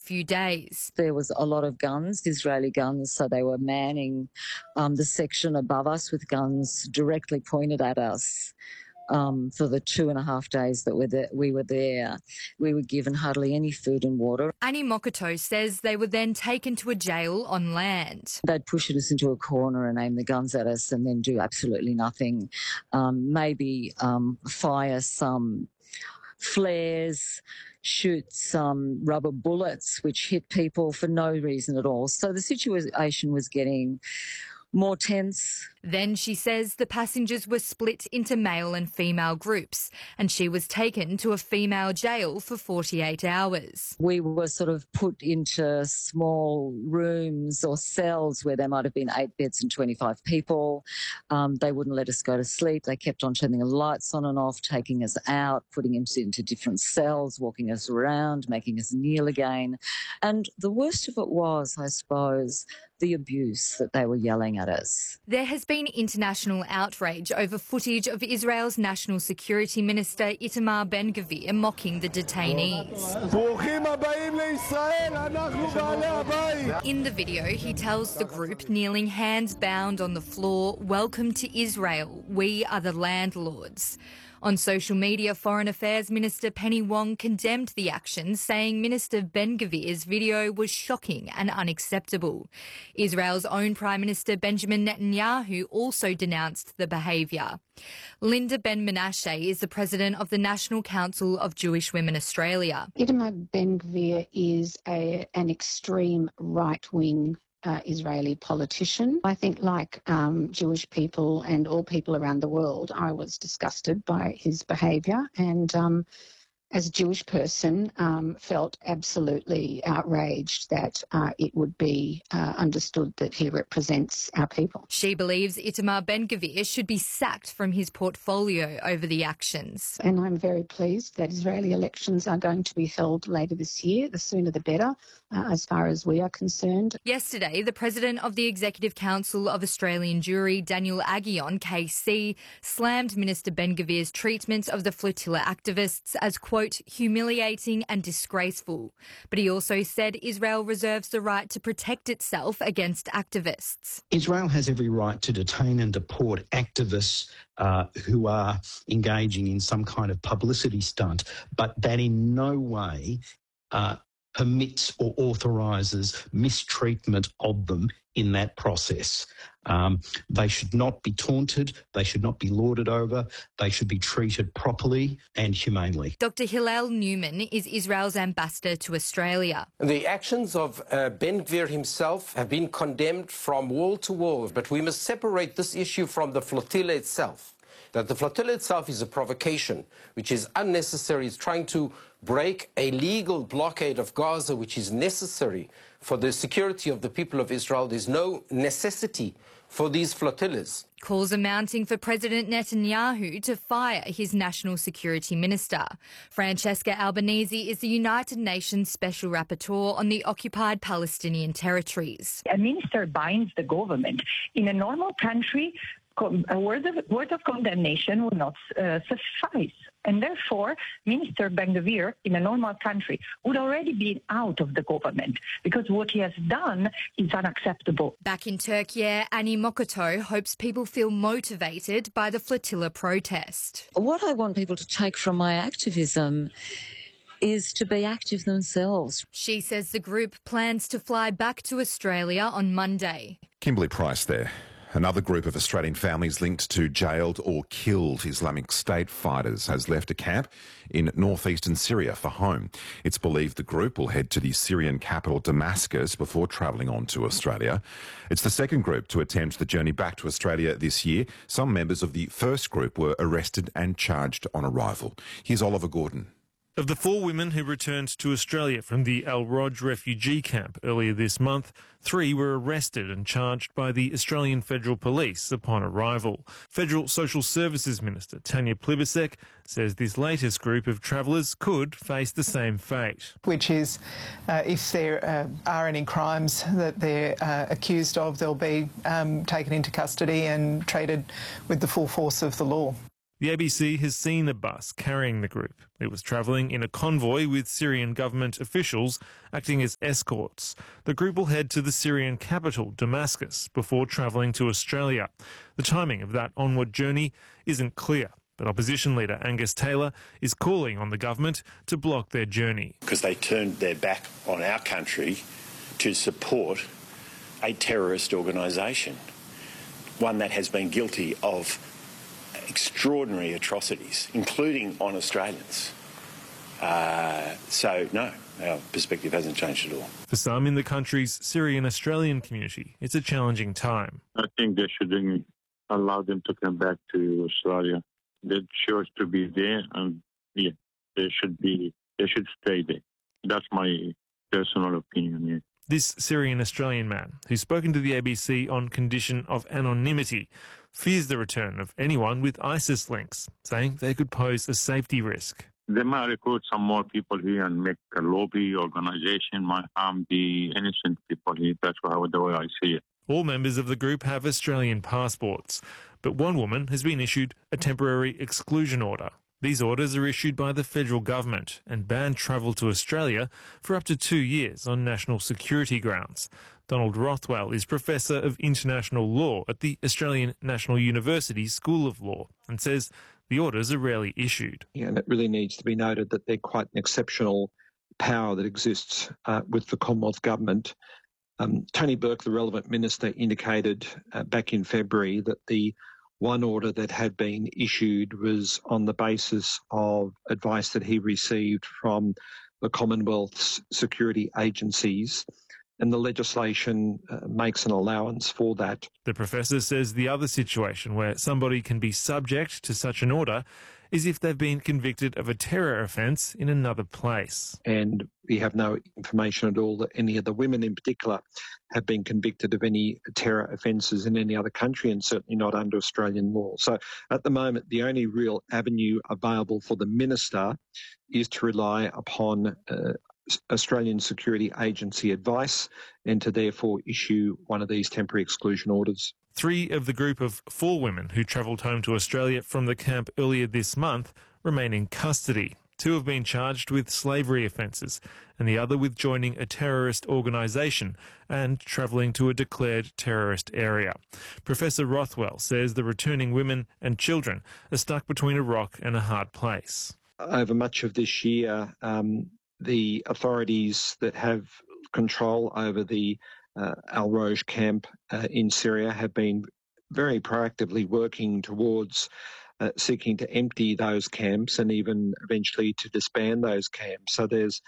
few days. There was a lot of guns, Israeli guns, so they were manning the section above us with guns directly pointed at us. For the 2.5 days that we were there, we were given hardly any food and water. Annie Mokoto says they were then taken to a jail on land. They'd push us into a corner and aim the guns at us and then do absolutely nothing. Maybe fire some flares, shoot some rubber bullets which hit people for no reason at all. So the situation was getting more tense. Then she says the passengers were split into male and female groups and she was taken to a female jail for 48 hours. We were sort of put into small rooms or cells where there might have been 8 beds and 25 people. They wouldn't let us go to sleep. They kept on turning the lights on and off, taking us out, putting us into different cells, walking us around, making us kneel again. And the worst of it was, I suppose, the abuse that they were yelling at us. There has been international outrage over footage of Israel's National Security Minister Itamar Ben-Gvir mocking the detainees. In the video, he tells the group, kneeling hands bound on the floor, "Welcome to Israel. We are the landlords." On social media, Foreign Affairs Minister Penny Wong condemned the action, saying Minister Ben-Gvir's video was shocking and unacceptable. Israel's own Prime Minister Benjamin Netanyahu also denounced the behaviour. Linda Ben-Menashe is the president of the National Council of Jewish Women Australia. Itamar Ben-Gvir is an extreme right-wing Israeli politician. I think, like Jewish people and all people around the world, I was disgusted by his behaviour and as a Jewish person, felt absolutely outraged that it would be understood that he represents our people. She believes Itamar Ben-Gvir should be sacked from his portfolio over the actions. And I'm very pleased that Israeli elections are going to be held later this year. The sooner the better, as far as we are concerned. Yesterday, the President of the Executive Council of Australian Jewry, Daniel Aghion, KC, slammed Minister Ben-Gvir's treatment of the flotilla activists as, quote, humiliating and disgraceful. But he also said Israel reserves the right to protect itself against activists. Israel has every right to detain and deport activists who are engaging in some kind of publicity stunt, but that in no way permits or authorises mistreatment of them in that process. They should not be taunted, they should not be lorded over, they should be treated properly and humanely. Dr. Hillel Newman is Israel's ambassador to Australia. The actions of Ben-Gvir himself have been condemned from wall to wall, but we must separate this issue from the flotilla itself. That the flotilla itself is a provocation, which is unnecessary. It's trying to break a legal blockade of Gaza, which is necessary for the security of the people of Israel. There's no necessity for these flotillas. Calls are mounting for President Netanyahu to fire his national security minister. Francesca Albanese is the United Nations Special Rapporteur on the occupied Palestinian territories. A minister binds the government. In a normal country, a word of condemnation will not suffice. And therefore, Minister Ben-Gvir, in a normal country, would already be out of the government because what he has done is unacceptable. Back in Turkey, Annie Mokoto hopes people feel motivated by the flotilla protest. What I want people to take from my activism is to be active themselves. She says the group plans to fly back to Australia on Monday. Kimberly Price there. Another group of Australian families linked to jailed or killed Islamic State fighters has left a camp in northeastern Syria for home. It's believed the group will head to the Syrian capital Damascus before travelling on to Australia. It's the second group to attempt the journey back to Australia this year. Some members of the first group were arrested and charged on arrival. Here's Oliver Gordon. Of the 4 women who returned to Australia from the Al Roj refugee camp earlier this month, 3 were arrested and charged by the Australian Federal Police upon arrival. Federal Social Services Minister Tanya Plibersek says this latest group of travellers could face the same fate. Which is, if there are any crimes that they're accused of, they'll be taken into custody and treated with the full force of the law. The ABC has seen a bus carrying the group. It was travelling in a convoy with Syrian government officials acting as escorts. The group will head to the Syrian capital, Damascus, before travelling to Australia. The timing of that onward journey isn't clear, but opposition leader Angus Taylor is calling on the government to block their journey. Because they turned their back on our country to support a terrorist organisation, one that has been guilty of extraordinary atrocities, including on Australians. So, no, our perspective hasn't changed at all. For some in the country's Syrian-Australian community, it's a challenging time. I think they shouldn't allow them to come back to Australia. They chose to be there, and yeah, they should stay there. That's my personal opinion. Yeah. This Syrian-Australian man, who's spoken to the ABC on condition of anonymity, fears the return of anyone with ISIS links, saying they could pose a safety risk. They might recruit some more people here and make a lobby organisation, might harm the innocent people here. That's the way I see it. All members of the group have Australian passports, but one woman has been issued a temporary exclusion order. These orders are issued by the federal government and ban travel to Australia for up to 2 years on national security grounds. Donald Rothwell is Professor of International Law at the Australian National University School of Law and says the orders are rarely issued. And it really needs to be noted that they're quite an exceptional power that exists with the Commonwealth Government. Tony Burke, the relevant minister, indicated back in February that the one order that had been issued was on the basis of advice that he received from the Commonwealth's security agencies, and the legislation makes an allowance for that. The professor says the other situation where somebody can be subject to such an order is if they've been convicted of a terror offence in another place. And we have no information at all that any of the women in particular have been convicted of any terror offences in any other country, and certainly not under Australian law. So at the moment, the only real avenue available for the minister is to rely upon Australian Security Agency advice and to therefore issue one of these temporary exclusion orders. 3 of the group of 4 women who travelled home to Australia from the camp earlier this month remain in custody. 2 have been charged with slavery offences and the other with joining a terrorist organisation and travelling to a declared terrorist area. Professor Rothwell says the returning women and children are stuck between a rock and a hard place. Over much of this year, the authorities that have control over the Al-Roj camp in Syria have been very proactively working towards seeking to empty those camps and even eventually to disband those camps. So there's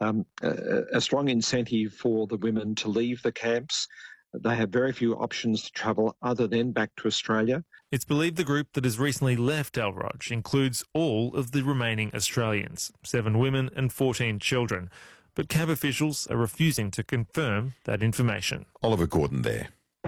a strong incentive for the women to leave the camps. They have very few options to travel other than back to Australia. It's believed the group that has recently left Al-Roj includes all of the remaining Australians, 7 women and 14 children. But camp officials are refusing to confirm that information. Oliver Gordon there.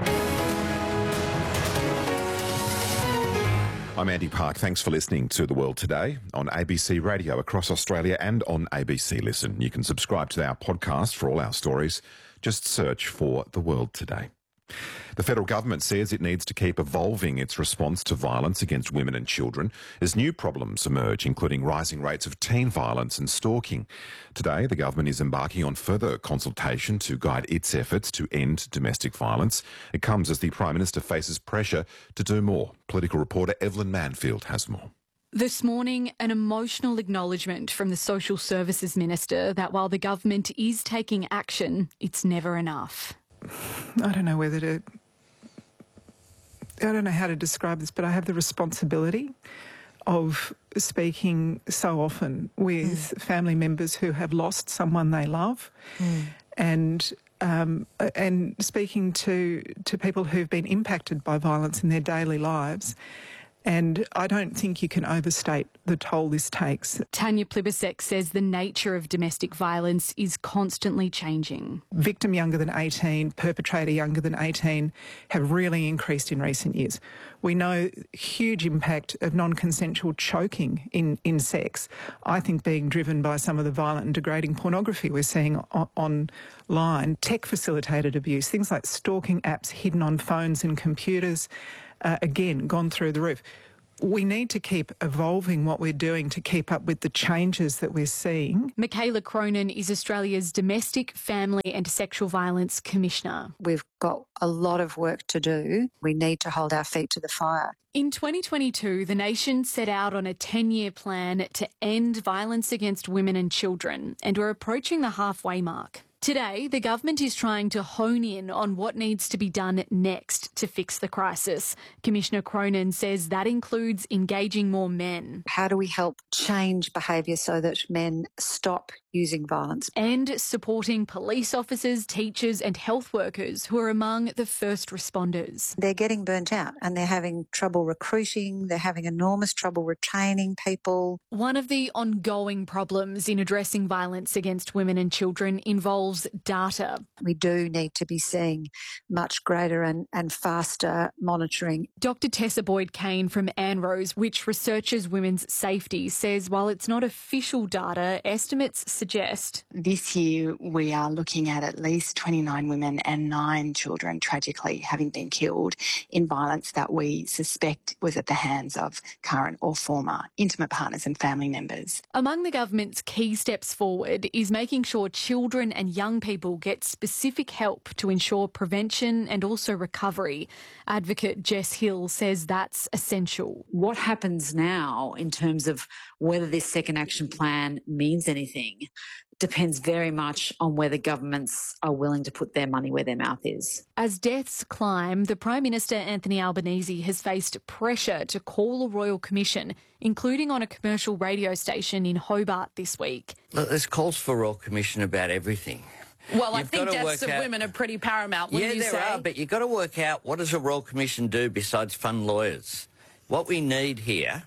I'm Andy Park. Thanks for listening to The World Today on ABC Radio across Australia and on ABC Listen. You can subscribe to our podcast for all our stories. Just search for The World Today. The federal government says it needs to keep evolving its response to violence against women and children as new problems emerge, including rising rates of teen violence and stalking. Today, the government is embarking on further consultation to guide its efforts to end domestic violence. It comes as the Prime Minister faces pressure to do more. Political reporter Evelyn Manfield has more. This morning, an emotional acknowledgement from the Social Services Minister that while the government is taking action, it's never enough. I don't know how to describe this, but I have the responsibility of speaking so often with family members who have lost someone they love, and speaking to people who've been impacted by violence in their daily lives. And I don't think you can overstate the toll this takes. Tanya Plibersek says the nature of domestic violence is constantly changing. Victim younger than 18, perpetrator younger than 18 have really increased in recent years. We know huge impact of non-consensual choking in sex, I think being driven by some of the violent and degrading pornography we're seeing online, tech-facilitated abuse, things like stalking apps hidden on phones and computers, again, gone through the roof. We need to keep evolving what we're doing to keep up with the changes that we're seeing. Michaela Cronin is Australia's Domestic, Family and Sexual Violence Commissioner. We've got a lot of work to do. We need to hold our feet to the fire. In 2022, the nation set out on a 10-year plan to end violence against women and children, and we're approaching the halfway mark. Today, the government is trying to hone in on what needs to be done next to fix the crisis. Commissioner Cronin says that includes engaging more men. How do we help change behaviour so that men stop using violence? And supporting police officers, teachers and health workers who are among the first responders. They're getting burnt out and they're having trouble recruiting, they're having enormous trouble retaining people. One of the ongoing problems in addressing violence against women and children involves data. We do need to be seeing much greater and faster monitoring. Dr Tessa Boyd-Kane from ANROS, which researches women's safety, says while it's not official data, estimates suggest this year we are looking at least 29 women and 9 children tragically having been killed in violence that we suspect was at the hands of current or former intimate partners and family members. Among the government's key steps forward is making sure children and young people get specific help to ensure prevention and also recovery. Advocate Jess Hill says that's essential. What happens now in terms of whether this second action plan means anything depends very much on whether governments are willing to put their money where their mouth is. As deaths climb, the Prime Minister Anthony Albanese has faced pressure to call a royal commission, including on a commercial radio station in Hobart this week. Look, there's calls for a royal commission about everything. Well, I think deaths of women are pretty paramount, wouldn't you say? Yeah, there are, but you've got to work out what does a royal commission do besides fund lawyers. What we need here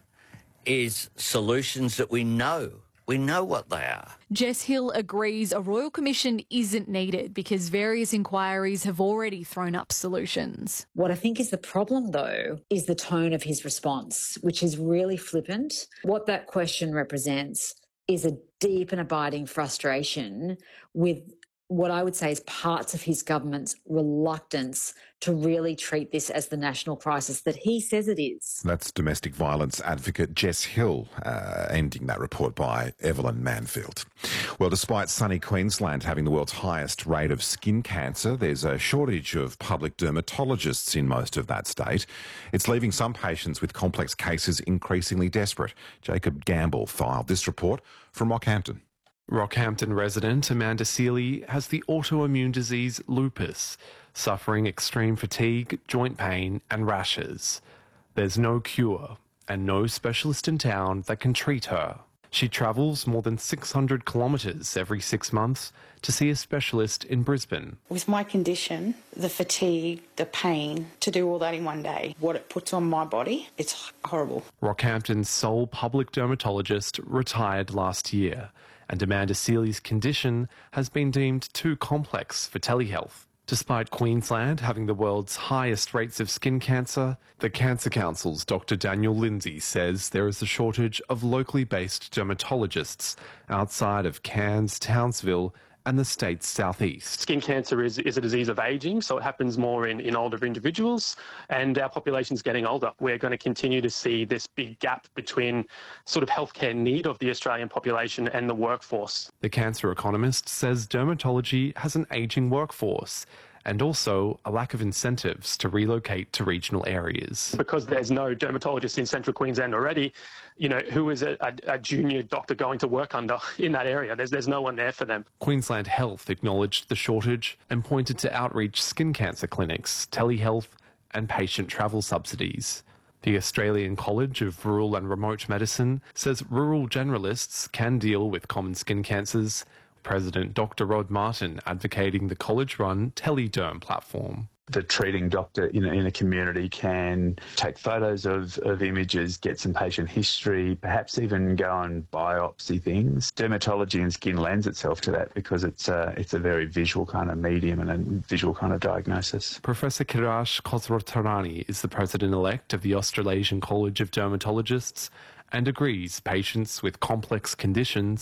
is solutions that we know. We know what they are. Jess Hill agrees a royal commission isn't needed because various inquiries have already thrown up solutions. What I think is the problem, though, is the tone of his response, which is really flippant. What that question represents is a deep and abiding frustration with what I would say is parts of his government's reluctance to really treat this as the national crisis that he says it is. That's domestic violence advocate Jess Hill, ending that report by Evelyn Manfield. Well, despite sunny Queensland having the world's highest rate of skin cancer, there's a shortage of public dermatologists in most of that state. It's leaving some patients with complex cases increasingly desperate. Jacob Gamble filed this report from Rockhampton. Rockhampton resident Amanda Seeley has the autoimmune disease lupus, suffering extreme fatigue, joint pain and rashes. There's no cure and no specialist in town that can treat her. She travels more than 600 kilometres every 6 months to see a specialist in Brisbane. With my condition, the fatigue, the pain, to do all that in one day, what it puts on my body, it's horrible. Rockhampton's sole public dermatologist retired last year, and Amanda Seeley's condition has been deemed too complex for telehealth. Despite Queensland having the world's highest rates of skin cancer, the Cancer Council's Dr. Daniel Lindsay says there is a shortage of locally based dermatologists outside of Cairns, Townsville and the state's southeast. Skin cancer is a disease of ageing, so it happens more in older individuals, and our population's getting older. We're going to continue to see this big gap between sort of healthcare need of the Australian population and the workforce. The cancer economist says dermatology has an ageing workforce and also a lack of incentives to relocate to regional areas. Because there's no dermatologist in central Queensland already, you know, who is a junior doctor going to work under in that area? There's no one there for them. Queensland Health acknowledged the shortage and pointed to outreach skin cancer clinics, telehealth and patient travel subsidies. The Australian College of Rural and Remote Medicine says rural generalists can deal with common skin cancers. President Dr. Rod Martin advocating the college-run TeleDerm platform. The treating doctor in a community can take photos of images, get some patient history, perhaps even go and biopsy things. Dermatology and skin lends itself to that because it's a very visual kind of medium and a visual kind of diagnosis. Professor Kirash Khosrowshahi is the president-elect of the Australasian College of Dermatologists and agrees patients with complex conditions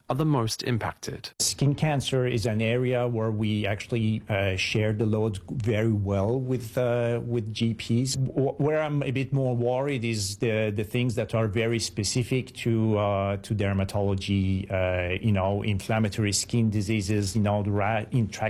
are the most impacted. Skin cancer is an area where we actually share the load very well with GPs. Where I'm a bit more worried is the things that are very specific to dermatology, inflammatory skin diseases, the